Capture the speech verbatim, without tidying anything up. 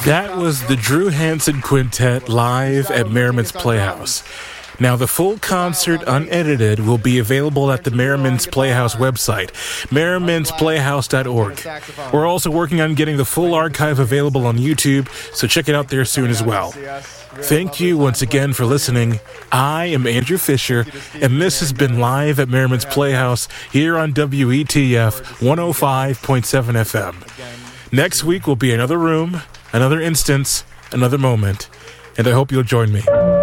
That was the Drew Hansen Quintet live at Merriman's Playhouse. Now, the full concert, unedited, will be available at the Merriman's Playhouse website, merrimans playhouse dot org. We're also working on getting the full archive available on YouTube, so check it out there soon as well. Thank you once again for listening. I am Andrew Fisher, and this has been Live at Merriman's Playhouse here on W E T F one oh five point seven F M. Next week will be another room, another instance, another moment, and I hope you'll join me.